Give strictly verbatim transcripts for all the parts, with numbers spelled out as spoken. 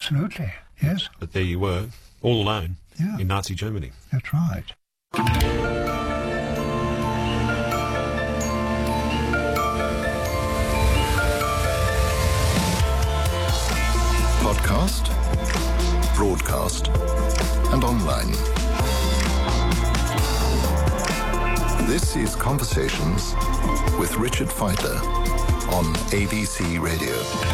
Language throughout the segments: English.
absolutely, yes. But there you were, all alone Yeah. in Nazi Germany. That's right. Podcast, broadcast, and online. This is Conversations with Richard Fidler on A B C Radio.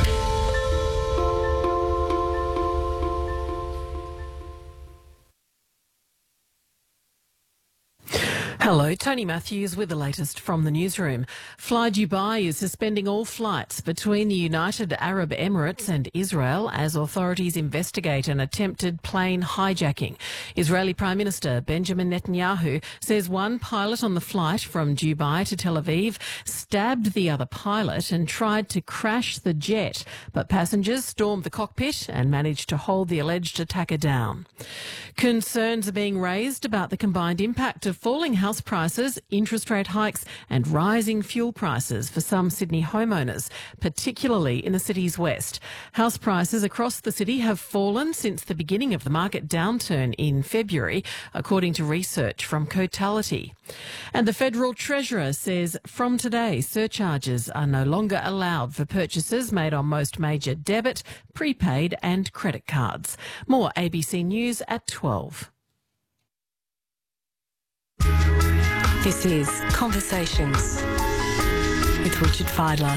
Hello, Tony Matthews with the latest from the newsroom. Fly Dubai is suspending all flights between the United Arab Emirates and Israel as authorities investigate an attempted plane hijacking. Israeli Prime Minister Benjamin Netanyahu says one pilot on the flight from Dubai to Tel Aviv stabbed the other pilot and tried to crash the jet, but passengers stormed the cockpit and managed to hold the alleged attacker down. Concerns are being raised about the combined impact of falling house prices, interest rate hikes and rising fuel prices for some Sydney homeowners, particularly in the city's west. House prices across the city have fallen since the beginning of the market downturn in February, according to research from Cotality. And the Federal Treasurer says from today, surcharges are no longer allowed for purchases made on most major debit, prepaid and credit cards. More A B C News at twelve. This is Conversations with Richard Fidler.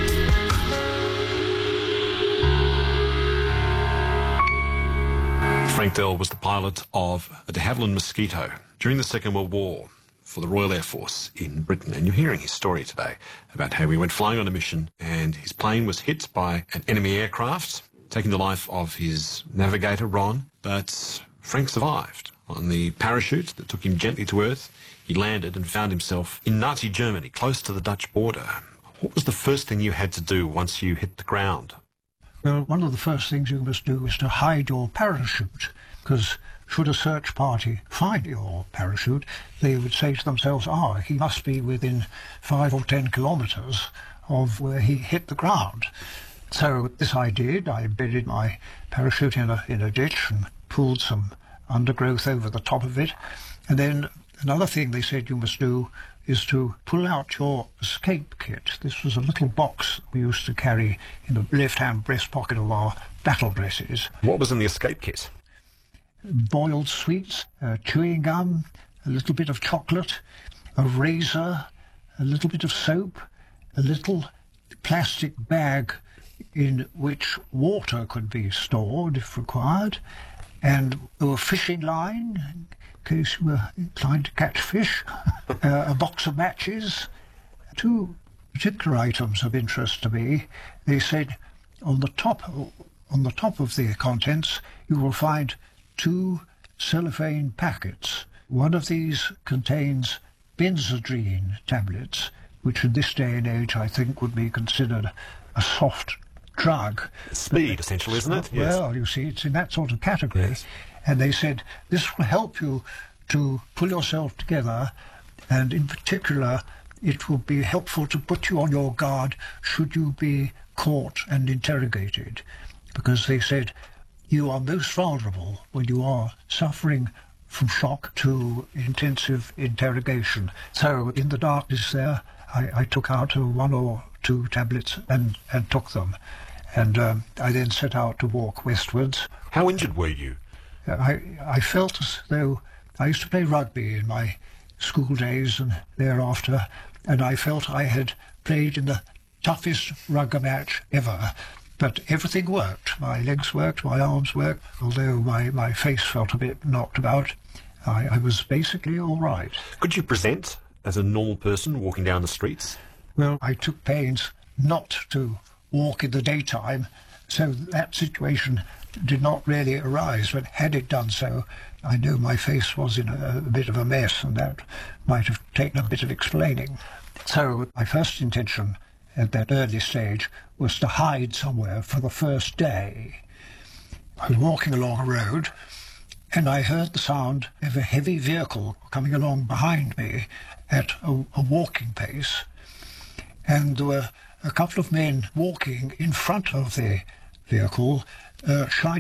Frank Dell was the pilot of a de Havilland Mosquito during the Second World War for the Royal Air Force in Britain. And you're hearing his story today about how he went flying on a mission and his plane was hit by an enemy aircraft, taking the life of his navigator, Ron. But Frank survived. On the parachute that took him gently to earth, he landed and found himself in Nazi Germany, close to the Dutch border. What was the first thing you had to do once you hit the ground? Well, one of the first things you must do is to hide your parachute, because should a search party find your parachute, they would say to themselves, ah, he must be within five or ten kilometres of where he hit the ground. So this I did. I embedded my parachute in a, in a ditch and pulled some undergrowth over the top of it. And then another thing they said you must do is to pull out your escape kit. This was a little box we used to carry in the left-hand breast pocket of our battle dresses. What was in the escape kit? Boiled sweets, uh, chewing gum, a little bit of chocolate, a razor, a little bit of soap, a little plastic bag in which water could be stored if required, and a fishing line in case you were inclined to catch fish, uh, a box of matches. Two particular items of interest to me. They said on the top on the top of the contents you will find two cellophane packets. One of these contains Benzedrine tablets, which in this day and age I think would be considered a soft drug. Speed, essentially, isn't it? Yes. Well, you see, it's in that sort of category. Yes. And they said this will help you to pull yourself together, and in particular it will be helpful to put you on your guard should you be caught and interrogated, because they said you are most vulnerable when you are suffering from shock to intensive interrogation. So in the darkness there, I, I took out one or two tablets and, and took them. And um, I then set out to walk westwards. How injured were you? I, I felt as though I used to play rugby in my school days and thereafter, and I felt I had played in the toughest rugby match ever. But everything worked. My legs worked, my arms worked, although my, my face felt a bit knocked about. I, I was basically all right. Could you present as a normal person walking down the streets? Well, I took pains not to walk in the daytime, so that situation did not really arise. But had it done so, I knew my face was in a, a bit of a mess, and that might have taken a bit of explaining. So my first intention at that early stage was to hide somewhere for the first day. I was walking along a road, and I heard the sound of a heavy vehicle coming along behind me at a, a walking pace, and there were a couple of men walking in front of the vehicle, uh, shining